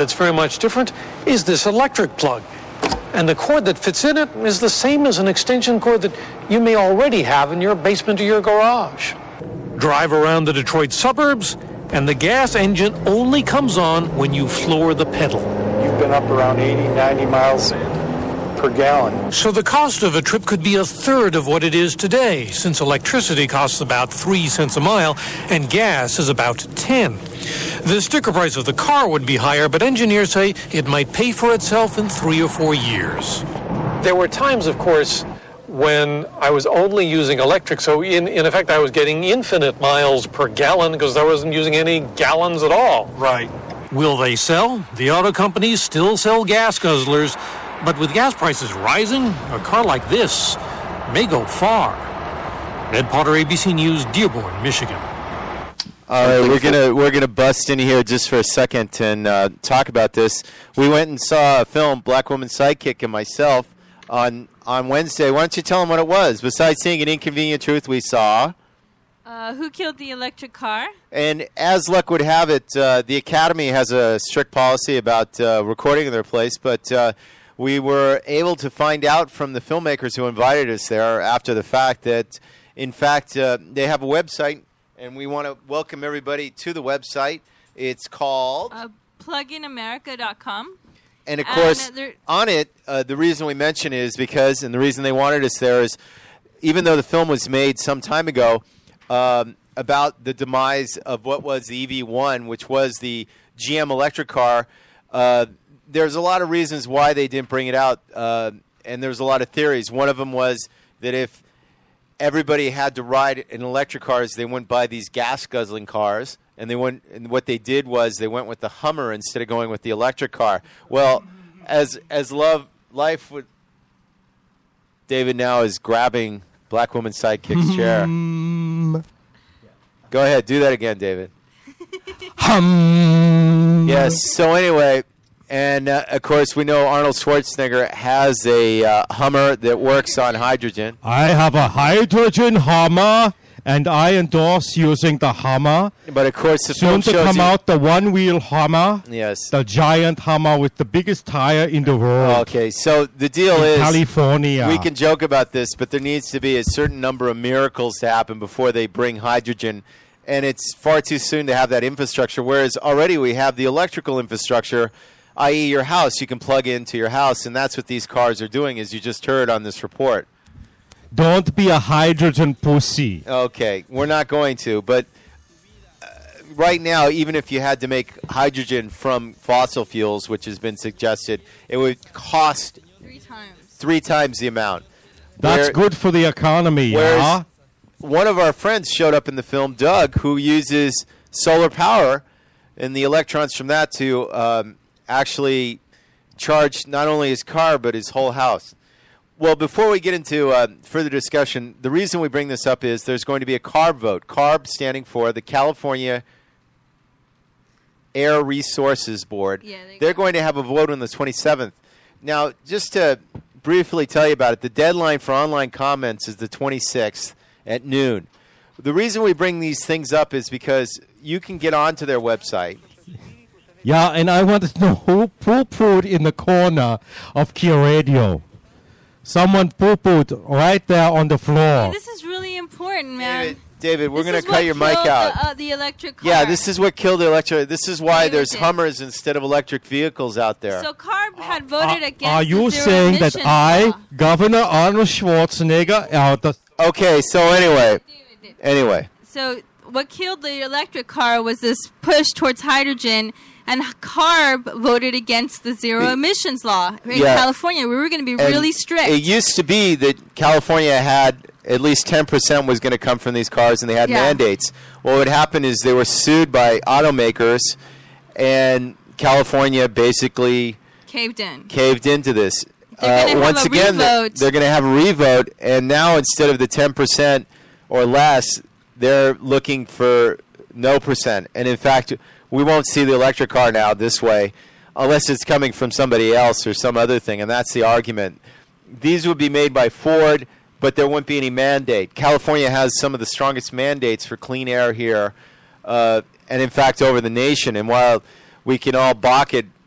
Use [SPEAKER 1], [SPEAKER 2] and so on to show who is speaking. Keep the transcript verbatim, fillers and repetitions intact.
[SPEAKER 1] that's very much different is this electric plug. And the cord that fits in it is the same as an extension cord that you may already have in your basement or your garage. Drive around the Detroit suburbs, and the gas engine only comes on when you floor the pedal.
[SPEAKER 2] You've been up around eighty, ninety miles per gallon.
[SPEAKER 1] So the cost of a trip could be a third of what it is today, since electricity costs about three cents a mile and gas is about ten. The sticker price of the car would be higher, but engineers say it might pay for itself in three or four years. There were times, of course, when I was only using electric, so in, in effect I was getting infinite miles per gallon because I wasn't using any gallons at all.
[SPEAKER 2] Right.
[SPEAKER 1] Will they sell? The auto companies still sell gas guzzlers, but with gas prices rising, a car like this may go far. Ned Potter, A B C News, Dearborn, Michigan.
[SPEAKER 3] All right, we're gonna we're gonna bust in here just for a second and uh, talk about this. We went and saw a film, Black Woman's Sidekick, and myself on on Wednesday. Why don't you tell them what it was? Besides seeing An Inconvenient Truth, we saw
[SPEAKER 4] uh, Who Killed the Electric Car?
[SPEAKER 3] And as luck would have it, uh, the Academy has a strict policy about uh, recording in their place, but uh, we were able to find out from the filmmakers who invited us there after the fact that, in fact, uh, they have a website. And we want to welcome everybody to the website. It's called
[SPEAKER 4] Uh, plug in america dot com.
[SPEAKER 3] And, of course,
[SPEAKER 4] and
[SPEAKER 3] on it, uh, the reason we mention it is because, and the reason they wanted us there is, even though the film was made some time ago um, about the demise of what was the E V one, which was the G M electric car, uh, there's a lot of reasons why they didn't bring it out. Uh, and there's a lot of theories. One of them was that if everybody had to ride in electric cars, they wouldn't buy these gas guzzling cars, and they went. And what they did was they went with the Hummer instead of going with the electric car. Well, as as love life would, David now is grabbing Black Woman's Sidekick's chair. Go ahead, do that again, David.
[SPEAKER 5] Hum.
[SPEAKER 3] Yes. So anyway. And, uh, of course, we know Arnold Schwarzenegger has a uh, Hummer that works on hydrogen.
[SPEAKER 5] I have a hydrogen Hummer, and I endorse using the Hummer.
[SPEAKER 3] But, of course, the
[SPEAKER 5] Soon
[SPEAKER 3] film
[SPEAKER 5] to
[SPEAKER 3] shows
[SPEAKER 5] come
[SPEAKER 3] you-
[SPEAKER 5] out the one-wheel Hummer.
[SPEAKER 3] Yes.
[SPEAKER 5] The giant Hummer with the biggest tire in the world.
[SPEAKER 3] Okay, so the deal
[SPEAKER 5] in
[SPEAKER 3] is
[SPEAKER 5] California.
[SPEAKER 3] We can joke about this, but there needs to be a certain number of miracles to happen before they bring hydrogen. And it's far too soon to have that infrastructure, whereas already we have the electrical infrastructure, that is your house, you can plug into your house, and that's what these cars are doing, as you just heard on this report.
[SPEAKER 5] Don't be a hydrogen pussy.
[SPEAKER 3] Okay, we're not going to, but uh, right now, even if you had to make hydrogen from fossil fuels, which has been suggested, it would cost
[SPEAKER 4] Three times.
[SPEAKER 3] three times the amount.
[SPEAKER 5] That's
[SPEAKER 3] Where-
[SPEAKER 5] good for the economy,
[SPEAKER 3] Whereas
[SPEAKER 5] yeah?
[SPEAKER 3] one of our friends showed up in the film, Doug, who uses solar power and the electrons from that to um, actually charge not only his car but his whole house. Well, before we get into uh, further discussion, the reason we bring this up is there's going to be a CARB vote. CARB standing for the California Air Resources Board.
[SPEAKER 4] Yeah, they
[SPEAKER 3] They're
[SPEAKER 4] go.
[SPEAKER 3] going to have a vote on the twenty-seventh. Now, just to briefly tell you about it, the deadline for online comments is the twenty-sixth at noon. The reason we bring these things up is because you can get onto their website.
[SPEAKER 5] Yeah, and I want to know who poo-pooed in the corner of Kia Radio. Someone poo-pooed right there on the floor.
[SPEAKER 4] Hey, this is really important, man.
[SPEAKER 3] David, David, we're
[SPEAKER 4] This
[SPEAKER 3] going
[SPEAKER 4] is
[SPEAKER 3] to
[SPEAKER 4] what
[SPEAKER 3] cut your mic
[SPEAKER 4] killed
[SPEAKER 3] out.
[SPEAKER 4] The, uh, the electric car.
[SPEAKER 3] Yeah, this is what killed the electric. This is why
[SPEAKER 4] David
[SPEAKER 3] there's
[SPEAKER 4] did.
[SPEAKER 3] Hummers instead of electric vehicles out there.
[SPEAKER 4] So CARB had voted
[SPEAKER 5] Uh,
[SPEAKER 4] against
[SPEAKER 5] are you
[SPEAKER 4] the zero
[SPEAKER 5] saying that
[SPEAKER 4] emissions
[SPEAKER 5] I,
[SPEAKER 4] law.
[SPEAKER 5] Governor Arnold Schwarzenegger, out the...
[SPEAKER 3] Okay, so anyway, anyway.
[SPEAKER 4] So what killed the electric car was this push towards hydrogen, and CARB voted against the zero
[SPEAKER 3] It-
[SPEAKER 4] emissions law in
[SPEAKER 3] Yeah.
[SPEAKER 4] California. We were going to be
[SPEAKER 3] And
[SPEAKER 4] really strict.
[SPEAKER 3] It used to be that California had at least ten percent was going to come from these cars, and they had
[SPEAKER 4] Yeah.
[SPEAKER 3] mandates. Well, what happened is they were sued by automakers, and California basically
[SPEAKER 4] Caved in.
[SPEAKER 3] caved into this.
[SPEAKER 4] They're gonna have
[SPEAKER 3] once
[SPEAKER 4] a
[SPEAKER 3] again, they're,
[SPEAKER 4] revote.
[SPEAKER 3] they're going to have a revote, and now instead of the ten percent or less, they're looking for no percent. And in fact, we won't see the electric car now this way unless it's coming from somebody else or some other thing, and that's the argument. These would be made by Ford, but there wouldn't be any mandate. California has some of the strongest mandates for clean air here, uh, and in fact over the nation. And while we can all balk at